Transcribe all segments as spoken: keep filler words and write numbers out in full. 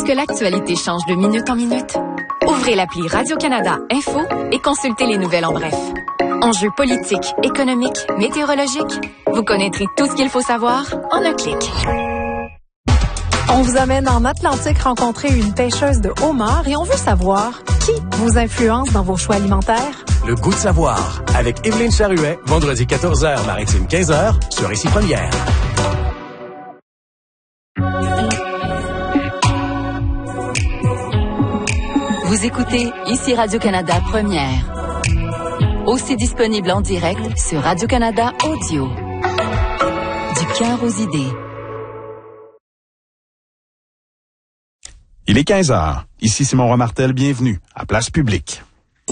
que l'actualité change de minute en minute? Ouvrez l'appli Radio-Canada Info et consultez les nouvelles en bref. Enjeux politiques, économiques, météorologiques, vous connaîtrez tout ce qu'il faut savoir en un clic. On vous amène en Atlantique rencontrer une pêcheuse de homard et on veut savoir qui vous influence dans vos choix alimentaires. Le goût de savoir avec Évelyne Charruet, vendredi quatorze heures, maritime quinze heures, sur Ici Première. Vous écoutez Ici Radio-Canada Première. Aussi disponible en direct sur Radio-Canada Audio. Du cœur aux idées. Il est quinze heures. Ici Simon Roy Martel, bienvenue à Place Publique.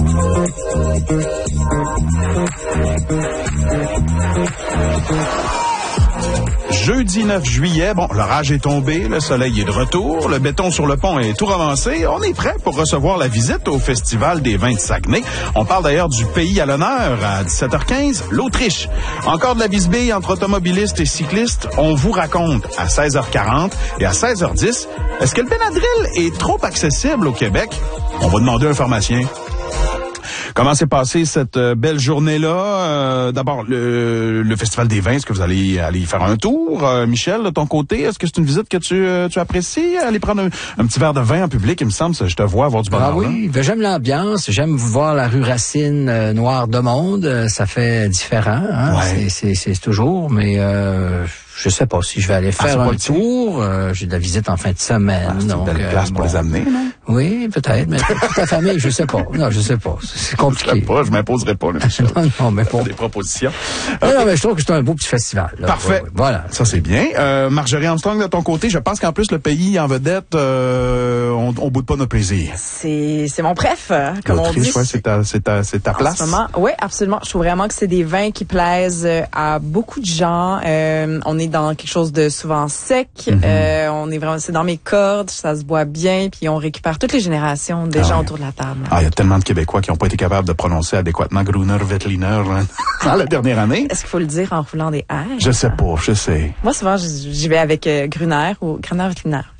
Jeudi neuf juillet, bon, l'orage est tombé, le soleil est de retour, le béton sur le pont est tout ramassé. On est prêt pour recevoir la visite au Festival des vins de Saguenay. On parle d'ailleurs du pays à l'honneur à dix-sept heures quinze, l'Autriche. Encore de la bisbille entre automobilistes et cyclistes. On vous raconte à seize heures quarante et à seize heures dix, est-ce que le Benadryl est trop accessible au Québec? On va demander à un pharmacien. Comment s'est passée cette euh, belle journée-là? Euh, d'abord, le, le Festival des vins, est-ce que vous allez aller y faire un tour? Euh, Michel, de ton côté, est-ce que c'est une visite que tu, euh, tu apprécies? Aller prendre un, un petit verre de vin en public, il me semble, je te vois avoir du bonheur. Ah oui, ben, j'aime l'ambiance, j'aime voir la rue Racine euh, noire de monde, ça fait différent, hein? Ouais. C'est, c'est, c'est toujours, mais... Euh, je sais pas si je vais aller faire ah, un tour. Euh, j'ai de la visite en fin de semaine. Ah, c'est donc, une belle place euh, pour bon, les amener, non? Oui, peut-être, mais toute ta famille, je sais pas. Non, je sais pas. C'est compliqué. Je sais pas, je m'imposerai pas, là, Michel. non, non, mais pour... des propositions. Non, non, mais je trouve que c'est un beau petit festival. Là. Parfait. Ouais, ouais. Voilà. Ça, c'est bien. Euh, Marjorie Armstrong, de ton côté, je pense qu'en plus, le pays en vedette, euh, on, on boude pas nos plaisirs. C'est, c'est mon préf, comme on dit. Ouais, c'est ta, c'est ta, c'est ta place. En ce moment, oui, absolument. Je trouve vraiment que c'est des vins qui plaisent à beaucoup de gens. Euh, on est dans quelque chose de souvent sec. Mm-hmm. Euh, on est vraiment, c'est dans mes cordes, ça se boit bien, puis on récupère toutes les générations des ah gens ouais. autour de la table. Ah, il y a tellement de Québécois qui n'ont pas été capables de prononcer adéquatement Gruner Veltliner hein, dans la dernière année. Est-ce qu'il faut le dire en roulant des R? Je sais pas, je sais. Moi, souvent, j'y vais avec euh, Gruner ou Gruner Veltliner.